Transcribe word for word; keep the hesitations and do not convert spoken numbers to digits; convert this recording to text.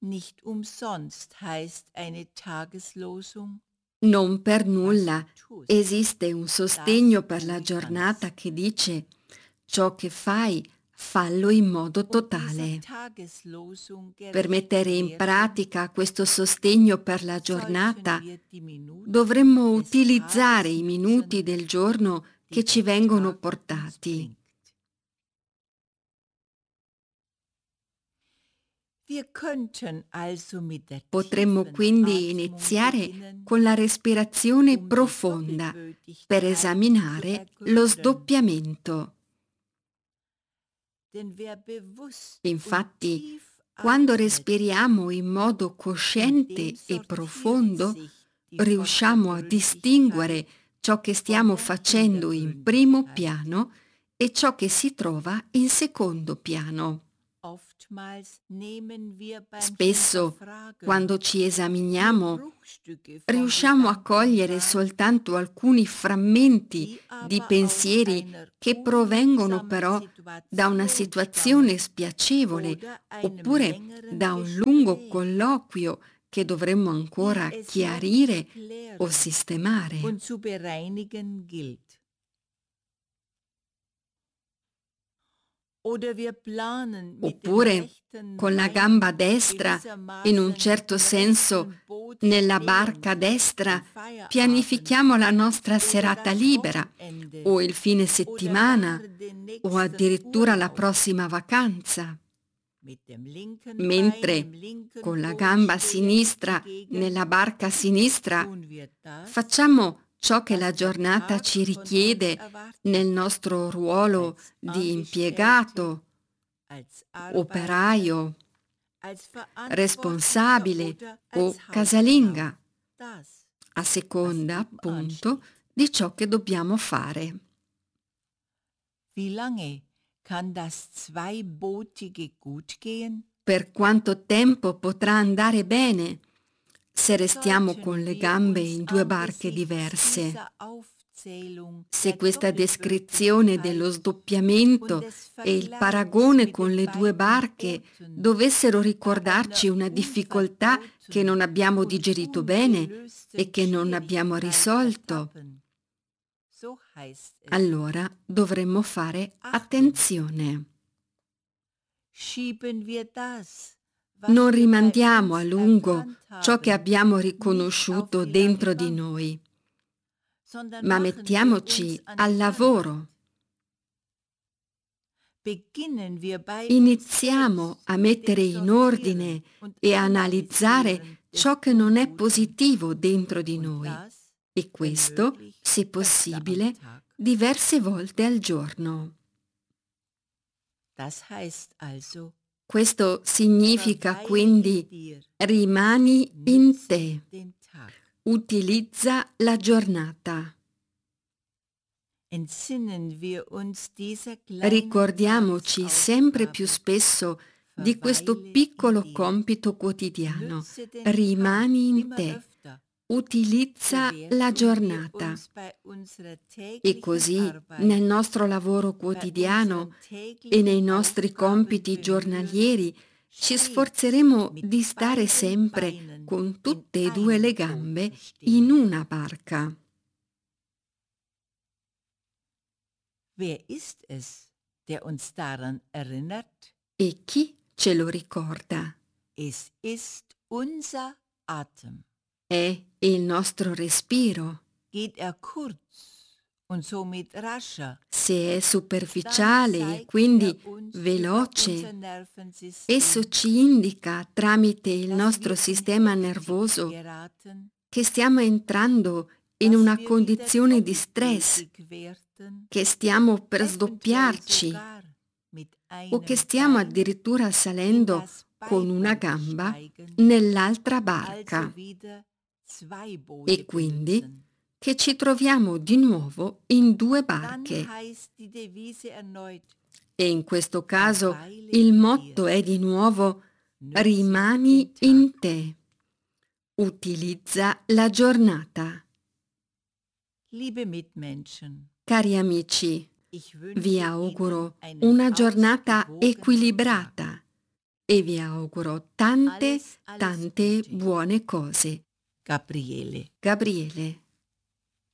Nicht umsonst heißt eine Tageslosung, Non per was nulla du tust, esiste un das sostegno per la tue giornata kannst. che dice: ciò che fai, fallo in modo Um dieser totale. Tageslosung Per gerecht mettere zu in werden, pratica questo sostegno per la sollten giornata, wir die Minuten dovremmo des utilizzare Tages i minuti nutzen, del giorno che die ci der vengono Tag uns portati. bringt. Wir könnten also mit der Potremmo tiefen quindi Atmung iniziare beginnen, con la respirazione um die profonda per Doppelbödigkeit zu esaminare lo ergründen. sdoppiamento. Denn wer bewusst und Infatti, tief quando atmet, respiriamo in modo in dem cosciente e sortiert profondo, sich die riusciamo a Vordergründigkeit distinguere ciò che von stiamo der facendo in primo Hintergründigkeit. piano e ciò che si trova in secondo piano. Oftmals nehmen wir beim Spesso, Hinterfragen quando ci nur esaminiamo, Bruchstücke von riusciamo a Gedanken cogliere wahr, soltanto alcuni frammenti die di aber aus pensieri einer che provengono unliebsamen però da una Situation situazione stammen spiacevole oder einem oppure längeren da un lungo Gespräch, colloquio che dovremmo die ancora es noch zu chiarire o klären sistemare. und zu bereinigen gilt. Oder wir planen mit dem Oppure rechten con la gamba Bein destra, in un gewissermaßen certo im senso, rechten Boot nella stehend barca destra, den Feierabend pianifichiamo la nostra oder serata das libera Wochenende o il fine oder gar settimana den o nächsten addirittura la Urlaub. prossima vacanza, Mit dem linken Bein im mentre linken con la Boot gamba stehend sinistra hingegen nella barca sinistra tun wir das, facciamo ciò che la was der giornata Tag ci von uns richiede nel erwartet, nostro ruolo als di Angestellte, impiegato, als Arbeiter, operaio, als Verantwortliche responsabile oder o als Hausfrau. casalinga, Das, a was seconda eben appunto ansteht. di ciò che dobbiamo fare. Wie lange kann das Zweibootige gut gehen? Per quanto tempo potrà andare bene se restiamo con Sollten le wir gambe uns in due barche angesichts diverse? dieser Aufzählung Se der questa descrizione Doppelbödigkeit dello und sdoppiamento des e il Vergleichs paragone mit con den le due beiden barche Booten dovessero bei einer ricordarci una difficoltà che non unverdauten abbiamo und digerito bene e ungelösten che non abbiamo Schwierigkeit risolto, ertappen, so heißt es, allora dovremmo fare Achtung, attenzione. schieben wir das, Non was wir bei rimandiamo a uns lungo erkannt ciò che haben, abbiamo nicht auf riconosciuto die lange dentro di Bank, noi, sondern ma machen wir mettiamoci uns an al die Arbeit. lavoro. Beginnen wir bei uns Iniziamo selbst a mit dem mettere in Sortieren ordine und e a Analysieren analizzare des ciò che non è Unguten positivo dentro di und noi, das, e wenn questo, möglich, se öfter am possibile, Tag. diverse volte al giorno. Das heißt also, Questo significa verweile in quindi dir, rimani in nütze te, den Tag. utilizza la giornata. Entsinnen wir uns dieser kleinen Ricordiamoci sempre più Tagesaufgabe, spesso di questo verweile in piccolo dir, compito quotidiano. nütze den Tag Rimani in immer te, öfter, so utilizza la werden wir giornata. uns bei unserer E täglichen così, Arbeit, nel nostro lavoro bei quotidiano unseren e nei täglichen nostri Aufgaben compiti bemühen, giornalieri, ci stets sforzeremo mit di stare beiden sempre Beinen con in tutte e due le einem Boot gambe zu in stehen. una barca. Wer ist es, der uns daran erinnert? E chi ce lo ricorda? Es ist unser Atem. È il nostro respiro. Geht er kurz und somit rascher, Se è dann superficiale e zeigt quindi er uns über veloce, unser esso Nervensystem, ci indica tramite il dass nostro wir in sistema Hektik nervoso geraten, che stiamo entrando in dass una wir wieder condizione di stress, doppelbödig werden, che stiamo per eventuell sdoppiarci sogar mit o che einem stiamo Bein addirittura in salendo das con una Beiboot gamba steigen, nell'altra also barca wieder zwei Boote e quindi benützen. che ci troviamo di nuovo in due Dann barche. heißt die Devise erneut, E in questo caso verweile il in motto dir, è di nuovo nütze rimani den Tag. in te, utilizza la giornata. Liebe Mitmenschen, Cari amici, ich vi wünsche Ihnen auguro einen una giornata ausgewogenen Tag. equilibrata e vi auguro tante, Alles, alles tante Gute. buone cose. Gabriele. Gabriele.